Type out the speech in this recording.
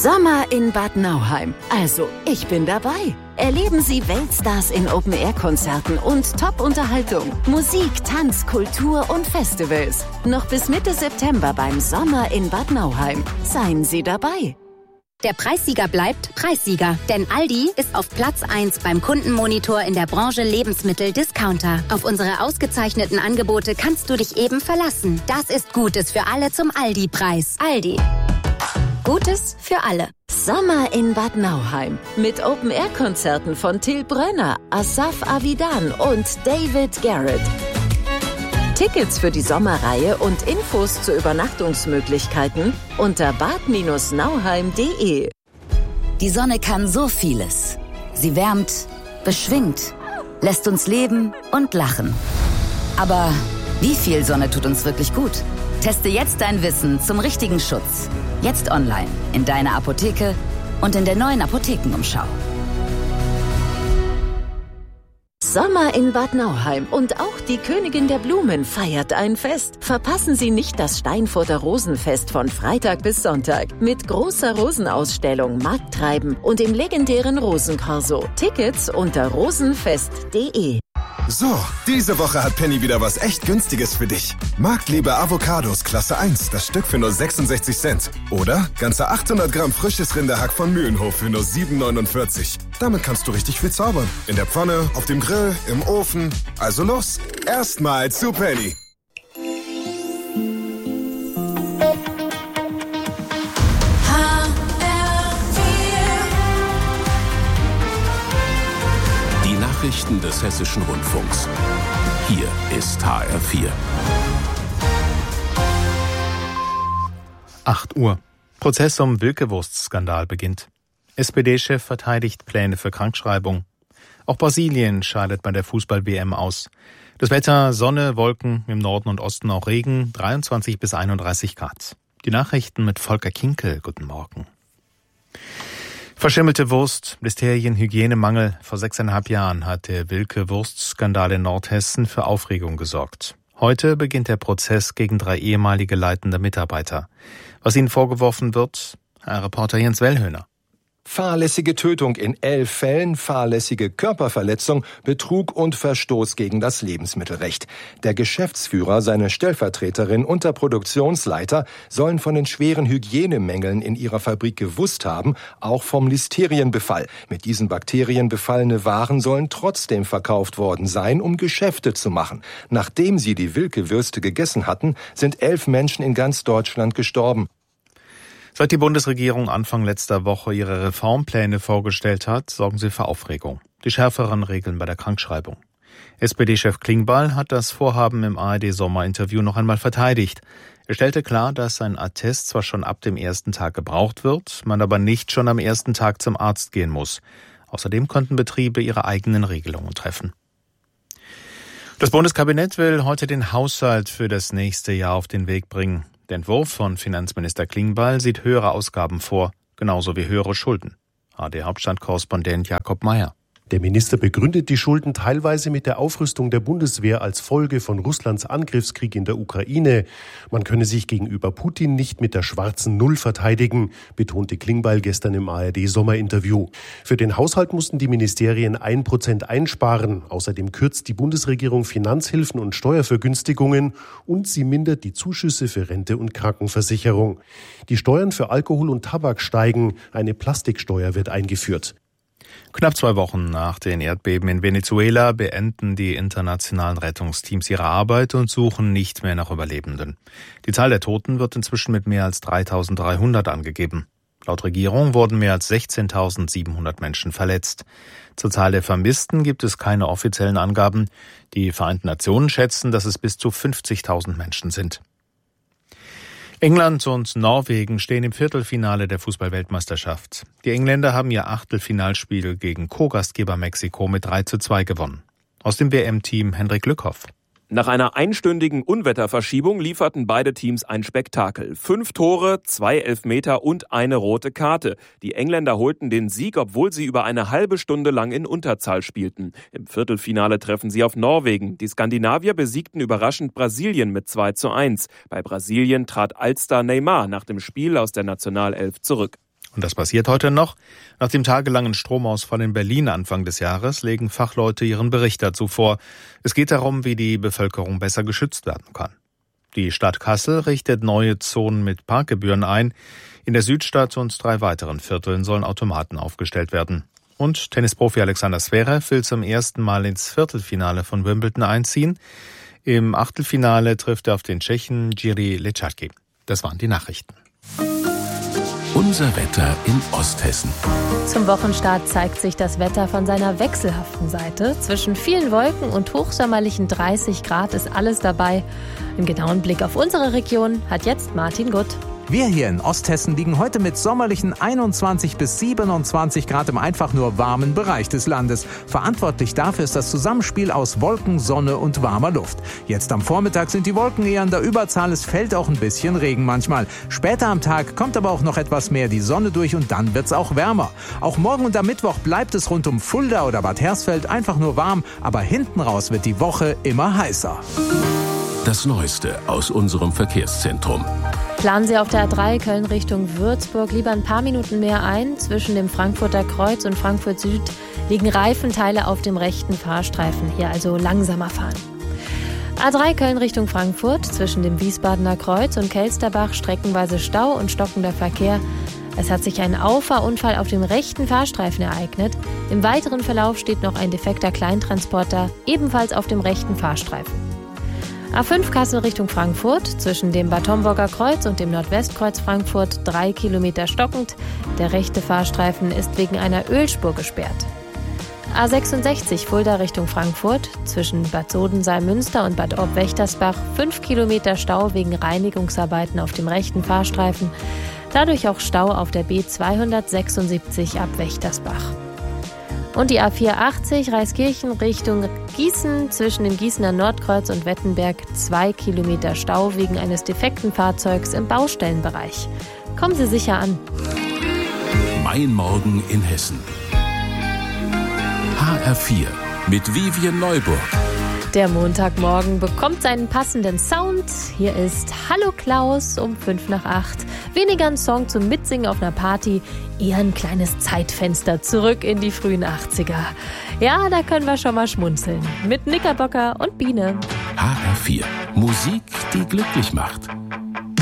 Sommer in Bad Nauheim. Also, ich bin dabei. Erleben Sie Weltstars in Open-Air-Konzerten und Top-Unterhaltung. Musik, Tanz, Kultur und Festivals. Noch bis Mitte September beim Sommer in Bad Nauheim. Seien Sie dabei. Der Preissieger bleibt Preissieger, denn Aldi ist auf Platz 1 beim Kundenmonitor in der Branche Lebensmittel-Discounter. Auf unsere ausgezeichneten Angebote kannst du dich eben verlassen. Das ist Gutes für alle zum Aldi-Preis. Aldi. Gutes für alle. Sommer in Bad Nauheim. Mit Open-Air-Konzerten von Till Brönner, Asaf Avidan und David Garrett. Tickets für die Sommerreihe und Infos zu Übernachtungsmöglichkeiten unter bad-nauheim.de. Die Sonne kann so vieles. Sie wärmt, beschwingt, lässt uns leben und lachen. Aber wie viel Sonne tut uns wirklich gut? Teste jetzt dein Wissen zum richtigen Schutz. Jetzt online, in deiner Apotheke und in der neuen Apothekenumschau. Sommer in Bad Nauheim und auch die Königin der Blumen feiert ein Fest. Verpassen Sie nicht das Steinfurter Rosenfest von Freitag bis Sonntag mit großer Rosenausstellung, Markttreiben und dem legendären Rosenkorso. Tickets unter rosenfest.de. So, diese Woche hat Penny wieder was echt Günstiges für dich. Marktliebe Avocados Klasse 1, das Stück für nur 66 Cent. Oder ganze 800 Gramm frisches Rinderhack von Mühlenhof für nur 7,49. Damit kannst du richtig viel zaubern. In der Pfanne, auf dem Grill, im Ofen. Also los, erstmal zu Penny. Nachrichten des Hessischen Rundfunks. Hier ist HR4. 8 Uhr. Prozess um Wilke-Wurst-Skandal beginnt. SPD-Chef verteidigt Pläne für Krankschreibung. Auch Brasilien scheidet bei der Fußball-WM aus. Das Wetter: Sonne, Wolken, im Norden und Osten auch Regen, 23 bis 31 Grad. Die Nachrichten mit Volker Kinkel. Guten Morgen. Verschimmelte Wurst, Listerien, Hygienemangel. Vor 6,5 Jahren hat der Wilke-Wurst-Skandal in Nordhessen für Aufregung gesorgt. Heute beginnt der Prozess gegen 3 ehemalige leitende Mitarbeiter. Was ihnen vorgeworfen wird? Herr Reporter Jens Wellhöhner. Fahrlässige Tötung in 11 Fällen, fahrlässige Körperverletzung, Betrug und Verstoß gegen das Lebensmittelrecht. Der Geschäftsführer, seine Stellvertreterin und der Produktionsleiter sollen von den schweren Hygienemängeln in ihrer Fabrik gewusst haben, auch vom Listerienbefall. Mit diesen Bakterien befallene Waren sollen trotzdem verkauft worden sein, um Geschäfte zu machen. Nachdem sie die Wilke-Würste gegessen hatten, sind 11 Menschen in ganz Deutschland gestorben. Seit die Bundesregierung Anfang letzter Woche ihre Reformpläne vorgestellt hat, sorgen sie für Aufregung. Die schärferen Regeln bei der Krankschreibung. SPD-Chef Klingbeil hat das Vorhaben im ARD-Sommerinterview noch einmal verteidigt. Er stellte klar, dass ein Attest zwar schon ab dem ersten Tag gebraucht wird, man aber nicht schon am ersten Tag zum Arzt gehen muss. Außerdem konnten Betriebe ihre eigenen Regelungen treffen. Das Bundeskabinett will heute den Haushalt für das nächste Jahr auf den Weg bringen. Der Entwurf von Finanzminister Klingbeil sieht höhere Ausgaben vor, genauso wie höhere Schulden. ARD-Hauptstadtkorrespondent Jakob Mayer. Der Minister begründet die Schulden teilweise mit der Aufrüstung der Bundeswehr als Folge von Russlands Angriffskrieg in der Ukraine. Man könne sich gegenüber Putin nicht mit der schwarzen Null verteidigen, betonte Klingbeil gestern im ARD-Sommerinterview. Für den Haushalt mussten die Ministerien 1% einsparen. Außerdem kürzt die Bundesregierung Finanzhilfen und Steuervergünstigungen und sie mindert die Zuschüsse für Rente und Krankenversicherung. Die Steuern für Alkohol und Tabak steigen. Eine Plastiksteuer wird eingeführt. Knapp 2 Wochen nach den Erdbeben in Venezuela beenden die internationalen Rettungsteams ihre Arbeit und suchen nicht mehr nach Überlebenden. Die Zahl der Toten wird inzwischen mit mehr als 3.300 angegeben. Laut Regierung wurden mehr als 16.700 Menschen verletzt. Zur Zahl der Vermissten gibt es keine offiziellen Angaben. Die Vereinten Nationen schätzen, dass es bis zu 50.000 Menschen sind. England und Norwegen stehen im Viertelfinale der Fußball-Weltmeisterschaft. Die Engländer haben ihr Achtelfinalspiel gegen Co-Gastgeber Mexiko mit 3:2 gewonnen. Aus dem WM-Team Hendrik Lückhoff. Nach einer einstündigen Unwetterverschiebung lieferten beide Teams ein Spektakel. 5 Tore, 2 Elfmeter und eine rote Karte. Die Engländer holten den Sieg, obwohl sie über eine halbe Stunde lang in Unterzahl spielten. Im Viertelfinale treffen sie auf Norwegen. Die Skandinavier besiegten überraschend Brasilien mit 2:1. Bei Brasilien trat Allstar Neymar nach dem Spiel aus der Nationalelf zurück. Und das passiert heute noch. Nach dem tagelangen Stromausfall in Berlin Anfang des Jahres legen Fachleute ihren Bericht dazu vor. Es geht darum, wie die Bevölkerung besser geschützt werden kann. Die Stadt Kassel richtet neue Zonen mit Parkgebühren ein. In der Südstadt und 3 weiteren Vierteln sollen Automaten aufgestellt werden. Und Tennisprofi Alexander Zverev will zum ersten Mal ins Viertelfinale von Wimbledon einziehen. Im Achtelfinale trifft er auf den Tschechen Jiří Leczacki. Das waren die Nachrichten. Unser Wetter in Osthessen. Zum Wochenstart zeigt sich das Wetter von seiner wechselhaften Seite. Zwischen vielen Wolken und hochsommerlichen 30 Grad ist alles dabei. Einen genauen Blick auf unsere Region hat jetzt Martin Gutt. Wir hier in Osthessen liegen heute mit sommerlichen 21 bis 27 Grad im einfach nur warmen Bereich des Landes. Verantwortlich dafür ist das Zusammenspiel aus Wolken, Sonne und warmer Luft. Jetzt am Vormittag sind die Wolken eher in der Überzahl, es fällt auch ein bisschen Regen manchmal. Später am Tag kommt aber auch noch etwas mehr die Sonne durch und dann wird's auch wärmer. Auch morgen und am Mittwoch bleibt es rund um Fulda oder Bad Hersfeld einfach nur warm, aber hinten raus wird die Woche immer heißer. Das Neueste aus unserem Verkehrszentrum. Planen Sie auf der A3 Köln Richtung Würzburg lieber ein paar Minuten mehr ein. Zwischen dem Frankfurter Kreuz und Frankfurt Süd liegen Reifenteile auf dem rechten Fahrstreifen. Hier also langsamer fahren. A3 Köln Richtung Frankfurt. Zwischen dem Wiesbadener Kreuz und Kelsterbach streckenweise Stau und stockender Verkehr. Es hat sich ein Auffahrunfall auf dem rechten Fahrstreifen ereignet. Im weiteren Verlauf steht noch ein defekter Kleintransporter, ebenfalls auf dem rechten Fahrstreifen. A5 Kassel Richtung Frankfurt, zwischen dem Bad Homburger Kreuz und dem Nordwestkreuz Frankfurt 3 Kilometer stockend. Der rechte Fahrstreifen ist wegen einer Ölspur gesperrt. A66 Fulda Richtung Frankfurt, zwischen Bad Sodensaal-Münster und Bad Orb-Wächtersbach 5 Kilometer Stau wegen Reinigungsarbeiten auf dem rechten Fahrstreifen. Dadurch auch Stau auf der B276 ab Wächtersbach. Und die A480 Reiskirchen Richtung Gießen, zwischen dem Gießener Nordkreuz und Wettenberg 2 Kilometer Stau wegen eines defekten Fahrzeugs im Baustellenbereich. Kommen Sie sicher an. Mein Morgen in Hessen. HR4 mit Vivian Neuburg. Der Montagmorgen bekommt seinen passenden Sound. Hier ist Hallo Klaus um 7:55. Weniger ein Song zum Mitsingen auf einer Party, eher ein kleines Zeitfenster zurück in die frühen 80er. Ja, da können wir schon mal schmunzeln. Mit Knickerbocker und Biene. HR4. Musik, die glücklich macht.